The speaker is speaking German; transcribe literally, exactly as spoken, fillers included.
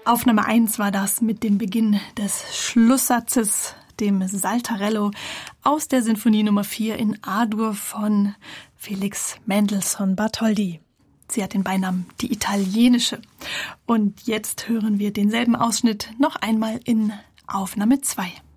Aufnahme eins war das mit dem Beginn des Schlusssatzes, dem Saltarello aus der Sinfonie Nummer vier in A-Dur von Felix Mendelssohn Bartholdy. Sie hat den Beinamen die italienische. Und jetzt hören wir denselben Ausschnitt noch einmal in Aufnahme zwei.